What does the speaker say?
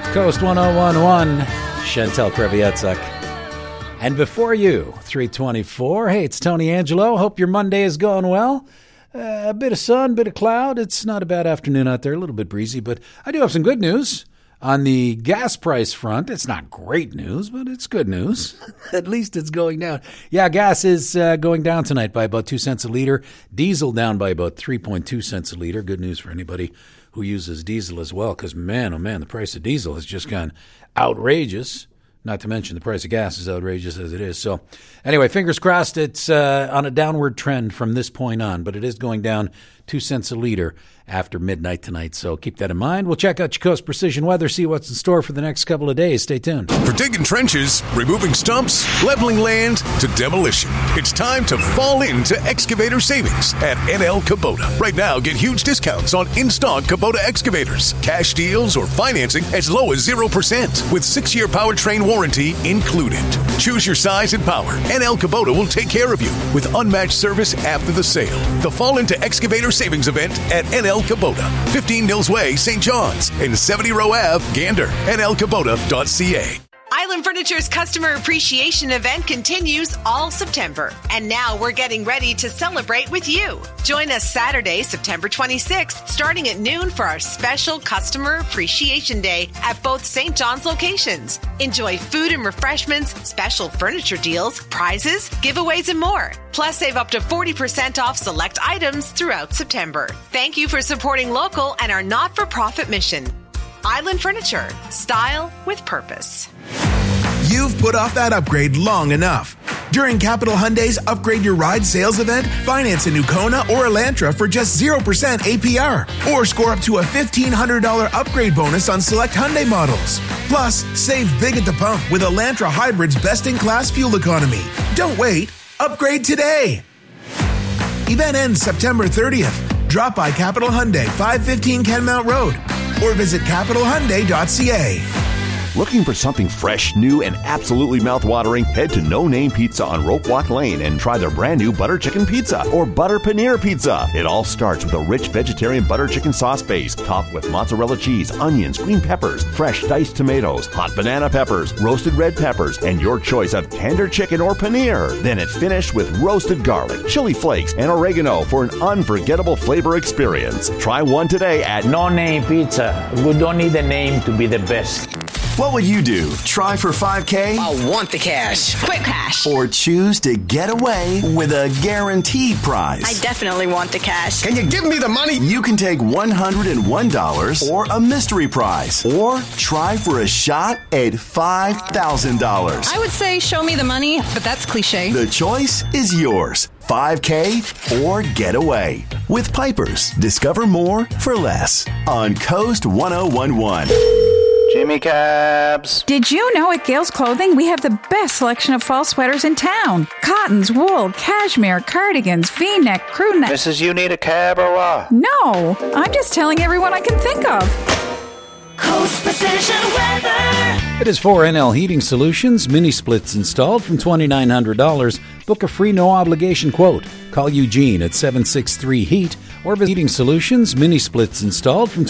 Coast 1011, Chantel Kreviatzuk. And before you, 324. Hey, it's Tony Angelo. Hope your Monday is going well. A bit of sun, bit of cloud. It's not a bad afternoon out there, a little bit breezy, but I do have some good news. On the gas price front, it's not great news, but it's good news. At least it's going down. Yeah, gas is going down tonight by about 2 cents a liter. Diesel down by about 3.2 cents a liter. Good news for anybody who uses diesel as well, because man, oh man, the price of diesel has just gone outrageous. Not to mention the price of gas is outrageous as it is. So anyway, fingers crossed it's on a downward trend from this point on, but it is going down 2 cents a liter after midnight tonight. So keep that in mind. We'll check out Chico's Precision Weather, see what's in store for the next couple of days. Stay tuned. For digging trenches, removing stumps, leveling land to demolition, it's time to fall into excavator savings at NL Kubota. Right now, get huge discounts on in-stock Kubota excavators, cash deals, or financing as low as 0% with 6-year powertrain warranty included. Choose your size and power. NL Kubota will take care of you with unmatched service after the sale. The Fall into Excavator Savings event at NL Kubota, 15 Mills Way, St. John's, and 70 Row Ave, Gander, nlkubota.ca. Island Furniture's Customer Appreciation Event continues all September. And now we're getting ready to celebrate with you. Join us Saturday, September 26th, starting at noon for our special Customer Appreciation Day at both St. John's locations. Enjoy food and refreshments, special furniture deals, prizes, giveaways, and more. Plus, save up to 40% off select items throughout September. Thank you for supporting local and our not-for-profit mission. Island Furniture. Style with purpose. You've put off that upgrade long enough. During Capital Hyundai's Upgrade Your Ride sales event, finance a new Kona or Elantra for just 0% APR. Or score up to a $1,500 upgrade bonus on select Hyundai models. Plus, save big at the pump with Elantra Hybrid's best-in-class fuel economy. Don't wait. Upgrade today. Event ends September 30th. Drop by Capital Hyundai, 515 Kenmount Road. Or visit capitalhyundai.ca. Looking for something fresh, new, and absolutely mouthwatering? Head to No Name Pizza on Rope Walk Lane and try their brand new butter chicken pizza or butter paneer pizza. It all starts with a rich vegetarian butter chicken sauce base, topped with mozzarella cheese, onions, green peppers, fresh diced tomatoes, hot banana peppers, roasted red peppers, and your choice of tender chicken or paneer. Then it's finished with roasted garlic, chili flakes, and oregano for an unforgettable flavor experience. Try one today at No Name Pizza. We don't need a name to be the best. What would you do? Try for $5K? I want the cash. Quick cash. Or choose to get away with a guaranteed prize? I definitely want the cash. Can you give me the money? You can take $101 or a mystery prize. Or try for a shot at $5,000. I would say show me the money, but that's cliche. The choice is yours. 5K or get away. With Pipers, discover more for less. On Coast 1011. Jimmy Cabs. Did you know at Gales Clothing we have the best selection of fall sweaters in town? Cottons, wool, cashmere, cardigans, V-neck, crew neck. Mrs., you need a cab or what? No, I'm just telling everyone I can think of. Coast Precision Weather. It is for NL Heating Solutions. Mini splits installed from $2,900. Book a free no-obligation quote. Call Eugene at 763-HEAT or visit Heating Solutions. Mini splits installed from